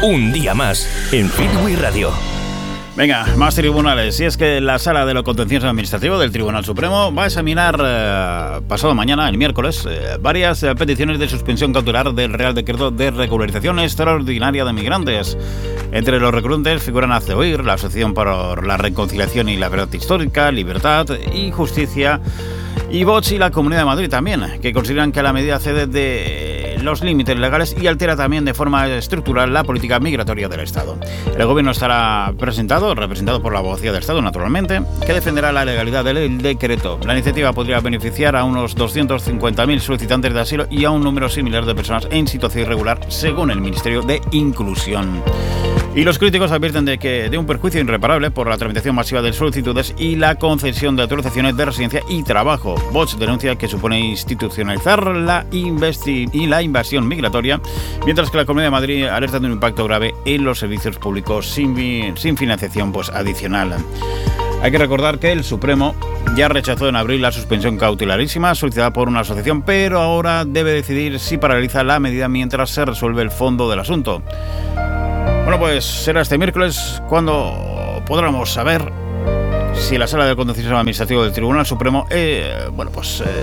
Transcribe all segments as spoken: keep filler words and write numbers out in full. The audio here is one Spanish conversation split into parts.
Un día más en Freeway Radio. Venga, más tribunales. Y es que la Sala de lo Contencioso Administrativo del Tribunal Supremo va a examinar eh, pasado mañana, el miércoles, eh, varias eh, peticiones de suspensión cautelar del Real Decreto de Regularización Extraordinaria de Migrantes. Entre los recurrentes figuran ACOIR, la Asociación por la Reconciliación y la Verdad Histórica, Libertad y Justicia, y Vox y la Comunidad de Madrid también, que consideran que la medida cede de los límites legales y altera también de forma estructural la política migratoria del Estado. El Gobierno estará presentado, representado por la Abogacía del Estado, naturalmente, que defenderá la legalidad del decreto. La iniciativa podría beneficiar a unos doscientos cincuenta mil solicitantes de asilo y a un número similar de personas en situación irregular, según el Ministerio de Inclusión. Y los críticos advierten de que de un perjuicio irreparable por la tramitación masiva de solicitudes y la concesión de autorizaciones de residencia y trabajo. Vox denuncia que supone institucionalizar la investi- y la invasión migratoria, mientras que la Comunidad de Madrid alerta de un impacto grave en los servicios públicos sin, vi- sin financiación pues, adicional. Hay que recordar que el Supremo ya rechazó en abril la suspensión cautelarísima solicitada por una asociación, pero ahora debe decidir si paraliza la medida mientras se resuelve el fondo del asunto. Bueno, pues será este miércoles cuando podremos saber si la Sala de Contencioso Administrativo del Tribunal Supremo eh, bueno, pues, eh,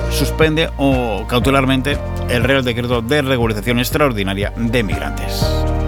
suspende o cautelarmente el Real Decreto de Regularización Extraordinaria de Migrantes.